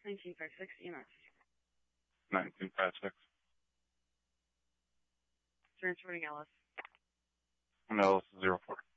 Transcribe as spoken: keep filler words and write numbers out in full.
nineteen fifty-six E M S. nineteen fifty-six. Transporting Ellis. And Ellis zero four.